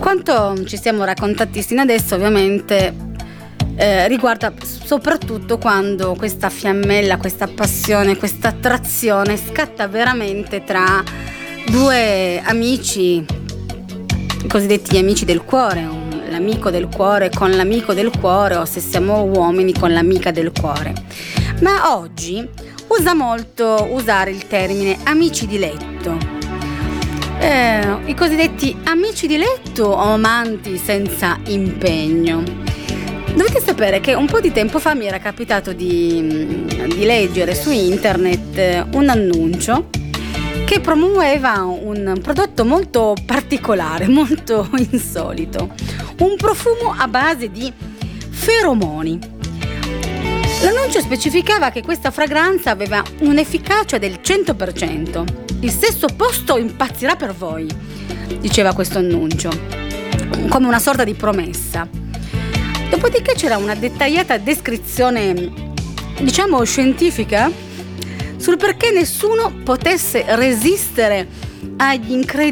Quanto ci siamo raccontati sino adesso ovviamente riguarda soprattutto quando questa fiammella, questa passione, questa attrazione scatta veramente tra due amici, i cosiddetti amici del cuore, l'amico del cuore con l'amico del cuore, o se siamo uomini con l'amica del cuore. Ma oggi usa molto usare il termine amici di letto. I cosiddetti amici di letto o amanti senza impegno. Dovete sapere che un po' di tempo fa mi era capitato di leggere su internet un annuncio che promuoveva un prodotto molto particolare, molto insolito, un profumo a base di feromoni. L'annuncio specificava che questa fragranza aveva un'efficacia del 100%. Il sesto opposto impazzirà per voi, diceva questo annuncio, come una sorta di promessa. Dopodiché c'era una dettagliata descrizione, diciamo scientifica, sul perché nessuno potesse resistere agli incredibili